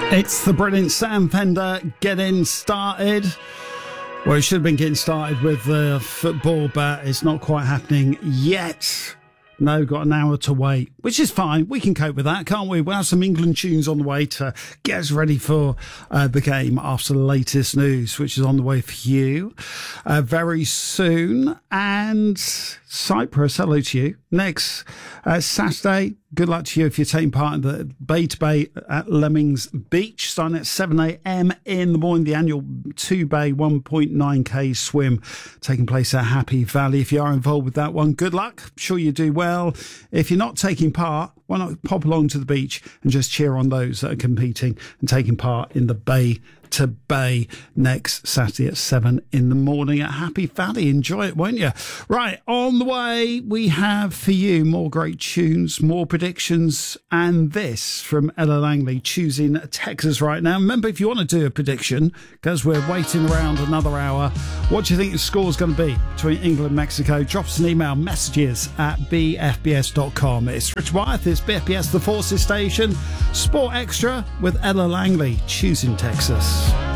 It's the brilliant Sam Fender getting started. Well, it should have been getting started with the football, but it's not quite happening yet. No, got an hour to wait, which is fine. We can cope with that, can't we? We'll have some England tunes on the way to get us ready for the game after the latest news, which is on the way for you very soon. And Cyprus, hello to you. Next Saturday, good luck to you if you're taking part in the Bay to Bay at Lemmings Beach, starting at 7 a.m. in the morning. The annual 2-bay 1.9k swim taking place at Happy Valley. If you are involved with that one, good luck. I'm sure you do well. If you're not taking part, why not pop along to the beach and just cheer on those that are competing and taking part in the Bay to Bay next Saturday at 7 in the morning at Happy Valley. Enjoy it, won't you? Right, on the way, we have for you more great tunes, more predictions, and this from Ella Langley, choosing Texas right now. Remember, if you want to do a prediction, because we're waiting around another hour, what do you think the score's going to be between England and Mexico? Drop us an email, messages at bfbs.com. It's Rich Wyeth, it's BFBS The Forces Station, Sport Extra with Ella Langley, choosing Texas.